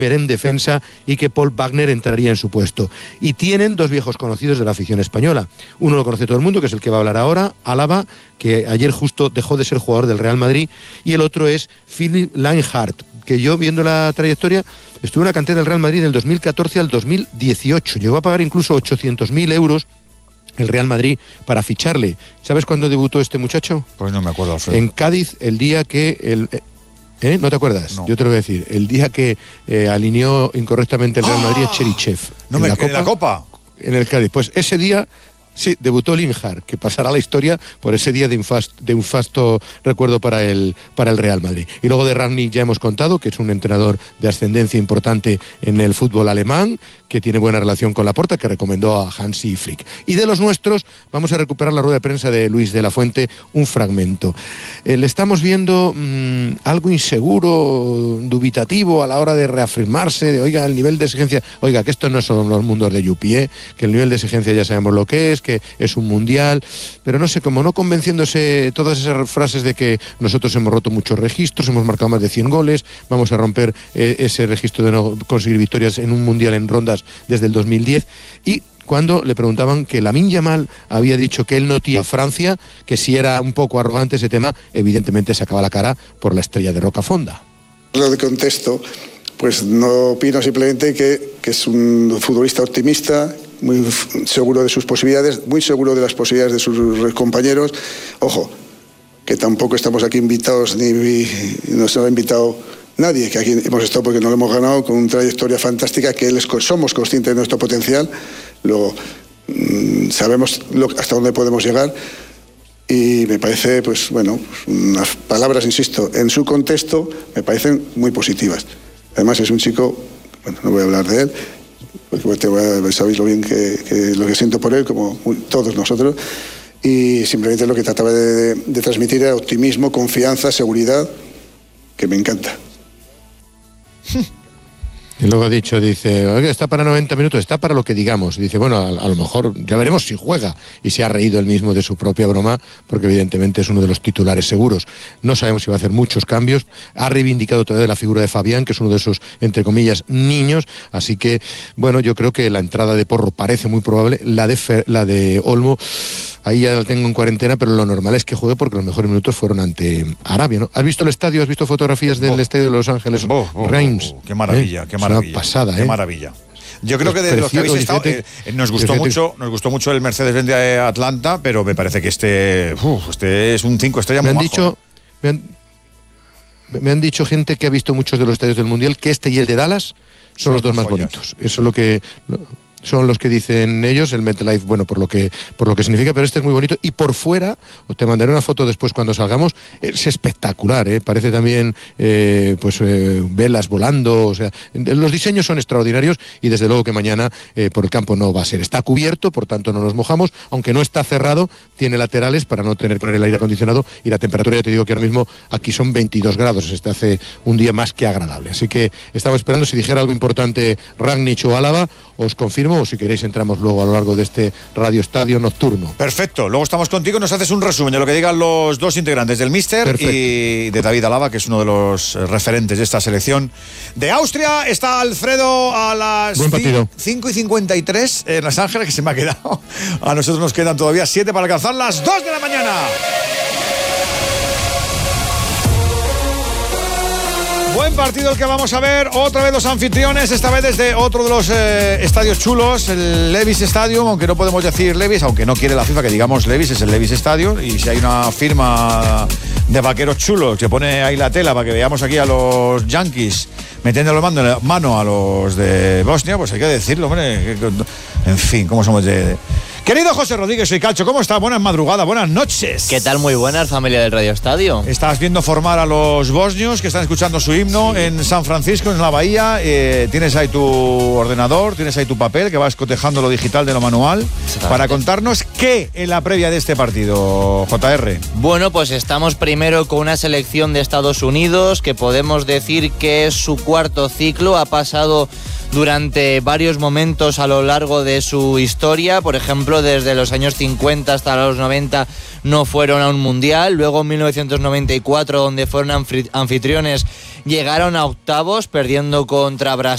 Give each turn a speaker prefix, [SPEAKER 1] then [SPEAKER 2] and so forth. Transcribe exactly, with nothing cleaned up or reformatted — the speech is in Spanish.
[SPEAKER 1] en defensa y que Paul Wagner entraría en su puesto. Y tienen dos viejos conocidos de la afición española. Uno lo conoce todo el mundo, que es el que va a hablar ahora, Álava, que ayer justo dejó de ser jugador del Real Madrid, y el otro es Philipp Lienhardt, que yo, viendo la trayectoria, estuvo en la cantera del Real Madrid del dos mil catorce al dos mil dieciocho. Llegó a pagar incluso ochocientos mil euros el Real Madrid para ficharle. ¿Sabes cuándo debutó este muchacho?
[SPEAKER 2] Pues no me acuerdo, Alfredo.
[SPEAKER 1] En Cádiz, el día que... el ¿Eh? ¿No te acuerdas?
[SPEAKER 2] No.
[SPEAKER 1] Yo te lo voy a decir. El día que eh, alineó incorrectamente el Real Madrid a Cherichev.
[SPEAKER 2] No
[SPEAKER 1] en
[SPEAKER 2] me
[SPEAKER 1] la
[SPEAKER 2] ¿En la Copa?
[SPEAKER 1] En el Cádiz. Pues ese día, sí, debutó Lienhardt, que pasará a la historia por ese día de, infast, de un fasto recuerdo para el, para el Real Madrid. Y luego de Rangnick ya hemos contado, que es un entrenador de ascendencia importante en el fútbol alemán, que tiene buena relación con Laporta, que recomendó a Hansi Flick. Y de los nuestros, vamos a recuperar la rueda de prensa de Luis de la Fuente, un fragmento. Eh, le estamos viendo mmm, algo inseguro, dubitativo a la hora de reafirmarse, de, oiga, el nivel de exigencia, oiga, que esto no son los mundos de Yupi, ¿eh? Que el nivel de exigencia ya sabemos lo que es, que es un mundial, pero no sé, como no convenciéndose todas esas frases de que nosotros hemos roto muchos registros, hemos marcado más de cien goles, vamos a romper eh, ese registro de no conseguir victorias en un mundial en rondas desde el dos mil diez, y cuando le preguntaban que Lamine Yamal había dicho que él no tía Francia, que si era un poco arrogante ese tema, evidentemente sacaba la cara por la estrella de Rocafonda.
[SPEAKER 3] Lo de contexto, pues no opino, simplemente que, que es un futbolista optimista, muy seguro de sus posibilidades, muy seguro de las posibilidades de sus compañeros. Ojo, que tampoco estamos aquí invitados, ni, ni nos ha invitado nadie, que aquí hemos estado porque no lo hemos ganado, con una trayectoria fantástica, que él es, somos conscientes de nuestro potencial, lo, mmm, sabemos lo, hasta dónde podemos llegar, y me parece, pues bueno, unas palabras, insisto, en su contexto me parecen muy positivas. Además es un chico, bueno, no voy a hablar de él, porque te voy a, sabéis lo bien que, que lo que siento por él, como todos nosotros, y simplemente lo que trataba de, de, de transmitir era optimismo, confianza, seguridad, que me encanta.
[SPEAKER 1] Y luego ha dicho, dice, oye, está para noventa minutos, está para lo que digamos. Dice, bueno, a, a lo mejor ya veremos si juega. Y se ha reído él mismo de su propia broma, porque evidentemente es uno de los titulares seguros. No sabemos si va a hacer muchos cambios. Ha reivindicado todavía la figura de Fabián, que es uno de esos, entre comillas, niños. Así que, bueno, yo creo que la entrada de Porro parece muy probable. La de, Fer, la de Olmo, ahí ya la tengo en cuarentena, pero lo normal es que juegue porque los mejores minutos fueron ante Arabia, ¿no? ¿Has visto el estadio? ¿Has visto fotografías del oh, estadio de Los Ángeles?
[SPEAKER 2] Oh, oh,
[SPEAKER 1] Reims.
[SPEAKER 2] Oh, qué maravilla,
[SPEAKER 1] ¿eh?
[SPEAKER 2] qué maravilla.
[SPEAKER 1] Es una pasada,
[SPEAKER 2] qué
[SPEAKER 1] ¿eh?
[SPEAKER 2] maravilla. Yo creo que de los que habéis estado, eh, nos gustó mucho, nos gustó mucho el Mercedes-Benz de Atlanta, pero me parece que este, uf, este es un cinco estrellas muy
[SPEAKER 1] me han
[SPEAKER 2] majo.
[SPEAKER 1] dicho, me han, me han dicho gente que ha visto muchos de los estadios del Mundial que este y el de Dallas son, son los dos más joyas. Bonitos. Eso es lo que lo, son los que dicen ellos, el MetLife, bueno, por lo que por lo que significa, pero este es muy bonito. Y por fuera, te mandaré una foto después cuando salgamos, es espectacular, ¿eh? Parece también eh, pues eh, velas volando, o sea, los diseños son extraordinarios, y desde luego que mañana eh, por el campo no va a ser. Está cubierto, por tanto no nos mojamos, aunque no está cerrado, tiene laterales para no tener que poner el aire acondicionado, y la temperatura, ya te digo que ahora mismo aquí son veintidós grados, este hace un día más que agradable. Así que estaba esperando si dijera algo importante Rangnick o Álava, os confirmo, o si queréis entramos luego a lo largo de este Radio Estadio nocturno.
[SPEAKER 2] Perfecto, luego estamos contigo, nos haces un resumen de lo que digan los dos integrantes del Míster. Perfecto. Y de David Álava, que es uno de los referentes de esta selección de Austria. Está Alfredo a las cinco y cincuenta y tres en Los Ángeles, que se me ha quedado. A nosotros nos quedan todavía siete para alcanzar las dos de la mañana. Buen partido el que vamos a ver, otra vez los anfitriones, esta vez desde otro de los eh, estadios chulos, el Levi's Stadium, aunque no podemos decir Levi's, aunque no quiere la FIFA que digamos Levi's, es el Levi's Stadium, y si hay una firma de vaqueros chulos que pone ahí la tela para que veamos aquí a los Yankees metiendo la mano a los de Bosnia, pues hay que decirlo, hombre, en fin, cómo somos de... Querido José Rodríguez, soy Calcho, ¿cómo está? Buenas madrugadas, buenas noches.
[SPEAKER 4] ¿Qué tal? Muy buenas, familia del Radio Estadio.
[SPEAKER 2] Estás viendo formar a los bosnios que están escuchando su himno, sí, en San Francisco, en la Bahía. Eh, tienes ahí tu ordenador, tienes ahí tu papel, que vas cotejando lo digital de lo manual, para contarnos qué en la previa de este partido, J R.
[SPEAKER 4] Bueno, pues estamos primero con una selección de Estados Unidos, que podemos decir que es su cuarto ciclo, ha pasado durante varios momentos a lo largo de su historia. Por ejemplo, desde los años cincuenta hasta los noventa no fueron a un mundial. Luego en mil novecientos noventa y cuatro, donde fueron anfitriones, llegaron a octavos, perdiendo contra Brasil.